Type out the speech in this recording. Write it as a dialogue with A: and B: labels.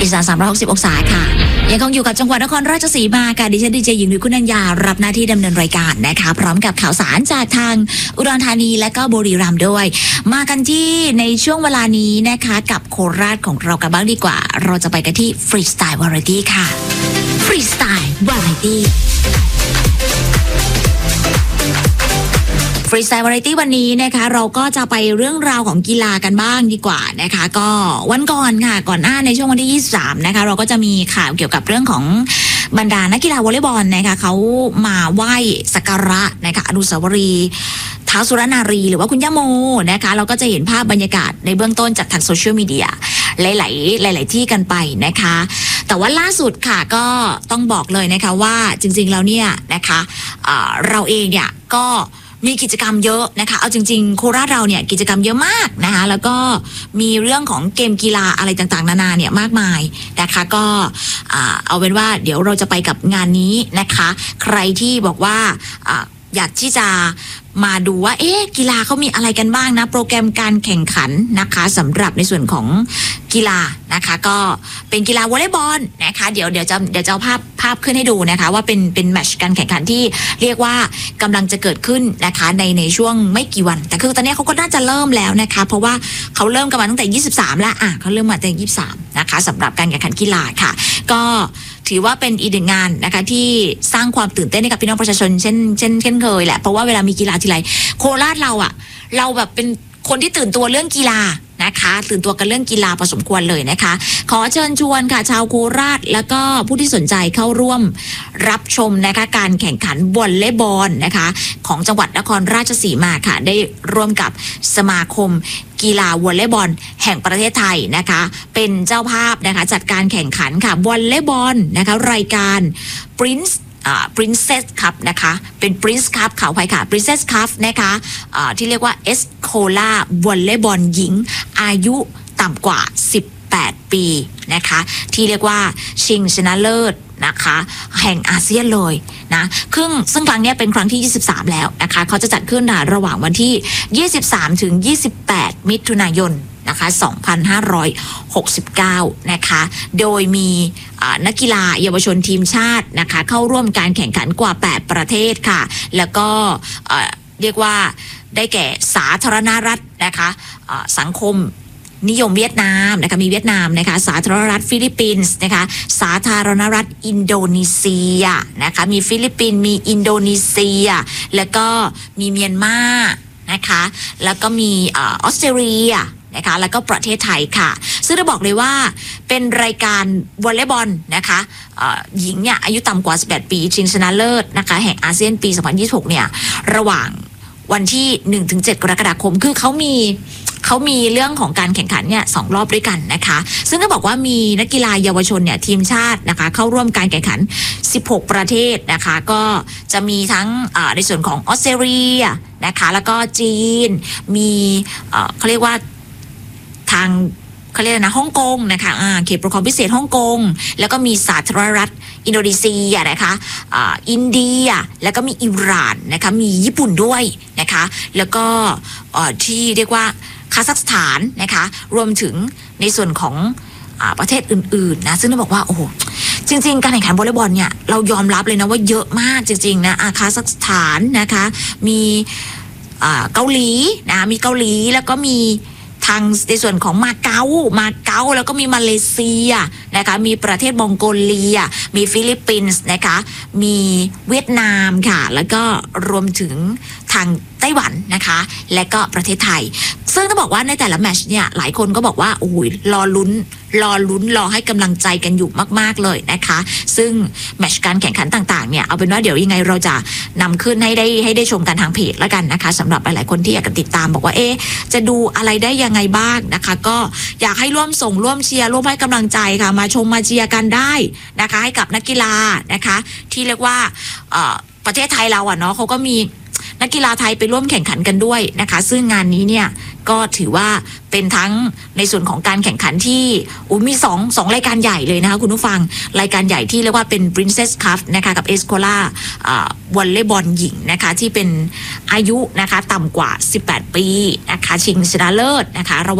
A: อีสาน360องศาค่ะยังคงอยู่กับจังหวัดนครราชสีมาค่ะดิฉันดีเจหญิงหรือคุณนัญญารับหน้าที่ดำเนินรายการนะคะพร้อมกับข่าวสารจากทางอุดรธานีและก็บุรีรัมย์ด้วยมากันที่ในช่วงเวลานี้นะคะกับโคราชของเรากันบ้างดีกว่าเราจะไปกันที่ฟรีสไตล์วาไรตี้ค่ะฟรีสไตล์วาไรตี้ฟรีสไตล์วาไรตี้วันนี้นะคะเราก็จะไปเรื่องราวของกีฬากันบ้างดีกว่านะคะก็วันก่อนค่ะก่อนหน้าในช่วงวันที่23นะคะเราก็จะมีข่าวเกี่ยวกับเรื่องของบรรดานักกีฬาวอลเลย์บอลนะคะเขามาไหว้สักการะนะคะอนุสาวรีย์ท้าวสุรนารีหรือว่าคุณย่าโมนะคะเราก็จะเห็นภาพบรรยากาศในเบื้องต้นจากทางโซเชียลมีเดียหลายที่กันไปนะคะแต่ว่าล่าสุดค่ะก็ต้องบอกเลยนะคะว่าจริงๆแล้วเนี่ยนะคะเราเองเนี่ยก็มีกิจกรรมเยอะนะคะเอาจริงๆโคราชเราเนี่ยกิจกรรมเยอะมากนะคะแล้วก็มีเรื่องของเกมกีฬาอะไรต่างๆนานาเนี่ยมากมายนะคะก็เอาเป็นว่าเดี๋ยวเราจะไปกับงานนี้นะคะใครที่บอกว่าอยากที่จะมาดูว่ากีฬาเขามีอะไรกันบ้างนะโปรแกรมการแข่งขันนะคะสำหรับในส่วนของกีฬานะคะก็เป็นกีฬาวอลเลย์บอลนะคะเดี๋ยวจะเอาภาพขึ้นให้ดูนะคะว่าเป็นแมตช์การแข่งขันที่เรียกว่ากำลังจะเกิดขึ้นนะคะในช่วงไม่กี่วันแต่คือตอนนี้เขาก็น่าจะเริ่มแล้วนะคะเพราะว่าเขาเริ่มกันมาตั้งแต่23แล้วเขาเริ่มมาตั้งแต่23นะคะสำหรับการแข่งขันกีฬาค่ะก็ถือว่าเป็นอีกหนึ่งงานนะคะที่สร้างความตื่นเต้นให้กับพี่น้องประชาชนเช่นเคยแหละเพราะว่าเวลามีกีฬาทีไรโคราชเราแบบเป็นคนที่ตื่นตัวเรื่องกีฬานะคะตื่นตัวกันเรื่องกีฬาพอสมควรเลยนะคะขอเชิญชวนค่ะชาวโคราชแล้วก็ผู้ที่สนใจเข้าร่วมรับชมนะคะการแข่งขันวอลเลย์บอลนะคะของจังหวัดนครราชสีมาค่ะได้ร่วมกับสมาคมกีฬาวอลเลย์บอลแห่งประเทศไทยนะคะเป็นเจ้าภาพนะคะจัดการแข่งขันค่ะวอลเลย์บอลนะคะรายการ Princess Cup นะคะเป็น Prince Cup ขออภัยค่ะ Princess Cup นะคะที่เรียกว่า Escola วอลเลย์บอลหญิงอายุต่ำกว่า18ปีนะคะที่เรียกว่าชิงชนะเลิศนะคะแห่งอาเซียนเลยนะซึ่งครั้งนี้เป็นครั้งที่23แล้วนะคะเขาจะจัดขึ้นระหว่างวันที่23ถึง28มิถุนายนนะคะ2569นะคะโดยมีนักกีฬาเยาวชนทีมชาตินะคะเข้าร่วมการแข่งขันกว่า8ประเทศค่ะแล้วก็เรียกว่าได้แก่สาธารณรัฐนะคะสังคมนิยมเวียดนามนะคะมีเวียดนามนะคะสาธารณรัฐฟิลิปปินส์นะคะสาธารณรัฐอินโดนีเซียนะคะมีฟิลิปปินส์มีอินโดนีเซียแล้วก็มีเมียนมานะคะแล้วก็มีออสเตรเลียนะคะแล้วก็ประเทศไทยค่ะซึ่งจะบอกเลยว่าเป็นรายการวอลเลย์บอลนะคะหญิงเนี่ยอายุต่ำกว่า18ปีชิงชนะเลิศนะคะแห่งอาเซียนปี2026เนี่ยระหว่างวันที่ 1-7 กรกฎาคมคือเขามีเรื่องของการแข่งขันเนี่ย2รอบด้วยกันนะคะซึ่งก็บอกว่ามีนักกีฬาเยาวชนเนี่ยทีมชาตินะคะเข้าร่วมการแข่งขัน16ประเทศนะคะก็จะมีทั้งในส่วนของออสเตรเลียนะคะแล้วก็จีนมีเขาเรียกว่าทางเขาเรียกนะฮ่องกงนะคะเขตปกครองพิเศษฮ่องกงแล้วก็มีสาธารณรัฐอินโดนีเซียนะคะอินเดียแล้วก็มีอิหร่านนะคะมีญี่ปุ่นด้วยนะคะแล้วก็ที่เรียกว่าคาซัคสถานนะคะรวมถึงในส่วนของประเทศอื่นๆนะซึ่งต้องบอกว่าโอ้โหจริงๆการแข่งขันวอลเลย์บอลเนี่ยเรายอมรับเลยนะว่าเยอะมากจริงๆนะคาซัคสถานนะคะมีเกาหลีนะมีเกาหลีแล้วก็มีทางในส่วนของมาเก๊าแล้วก็มีมาเลเซียนะคะมีประเทศมองโกเลียมีฟิลิปปินส์นะคะมีเวียดนามค่ะแล้วก็รวมถึงทางไต้หวันนะคะและก็ประเทศไทยซึ่งต้องบอกว่าในแต่ละแมตช์เนี่ยหลายคนก็บอกว่าโอ้ยรอลุ้นรอให้กำลังใจกันอยู่มากๆเลยนะคะซึ่งแมตช์การแข่งขันต่างๆเนี่ยเอาเป็นว่าเดี๋ยวยังไงเราจะนำขึ้นให้ได้ชมกันทางเพจแล้วกันนะคะสำหรับหลายๆคนที่อยากติดตามบอกว่าจะดูอะไรได้ยังไงบ้างนะคะก็อยากให้ร่วมส่งร่วมเชียร์ร่วมให้กำลังใจค่ะมาชมมาเชียร์กันได้นะคะให้กับนักกีฬานะคะที่เรียกว่าประเทศไทยเราเนาะเขาก็มีนักกีฬาไทยไปร่วมแข่งขันกันด้วยนะคะซึ่งงานนี้เนี่ยก็ถือว่าเป็นทั้งในส่วนของการแข่งขันที่มีสองรายการใหญ่เลยนะคะคุณผู้ฟังรายการใหญ่ที่เรียกว่าเป็น Princess Cup นะคะกับ Escola วอลเลย์บอลหญิงนะคะที่เป็นอายุนะคะต่ำกว่า18ปีนะคะชิงชนะเลิศนะคะ